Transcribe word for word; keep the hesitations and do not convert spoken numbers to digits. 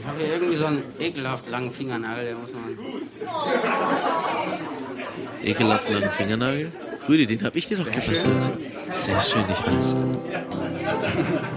habe hier irgendwie so einen ekelhaft langen Fingernagel, der muss man... Ekelhaft langen Fingernagel? Rüdi, den habe ich dir doch gebastelt. Sehr schön, ich weiß.